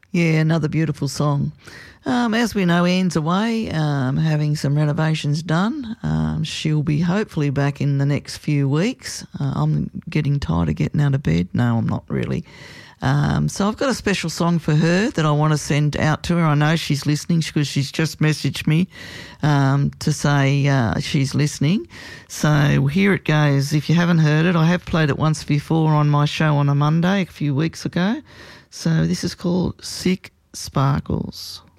Yeah, another beautiful song. As we know, Anne's away, having some renovations done. She'll be hopefully back in the next few weeks. I'm getting tired of getting out of bed. No, I'm not really. So I've got a special song for her that I want to send out to her. I know she's listening because she's just messaged me to say she's listening. So here it goes. If you haven't heard it, I have played it once before on my show on a Monday a few weeks ago. So this is called Sick Sparkles.